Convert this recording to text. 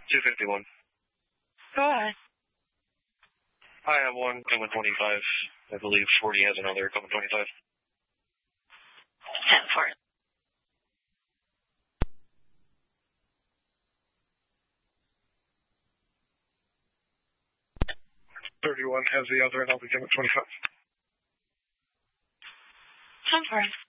251. Go ahead. I have one coming 25. I believe 40 has another coming 25. 10-4. 31 has the other, and I'll be coming 25. 10-4.